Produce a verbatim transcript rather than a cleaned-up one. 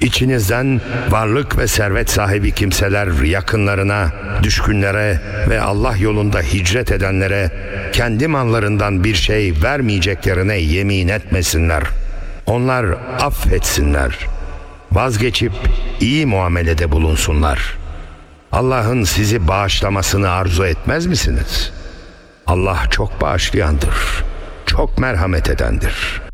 İçinizden varlık ve servet sahibi kimseler yakınlarına, düşkünlere ve Allah yolunda hicret edenlere kendi mallarından bir şey vermeyeceklerine yemin etmesinler. Onlar affetsinler. Vazgeçip iyi muamelede bulunsunlar. Allah'ın sizi bağışlamasını arzu etmez misiniz? Allah çok bağışlayandır, çok merhamet edendir.